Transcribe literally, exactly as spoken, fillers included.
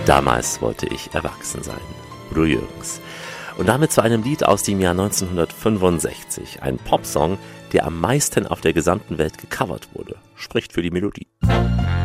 Damals wollte ich erwachsen sein. Udo Jürgens. Und damit zu einem Lied aus dem Jahr neunzehnhundertfünfundsechzig. Ein Popsong, der am meisten auf der gesamten Welt gecovert wurde. Spricht für die Melodie.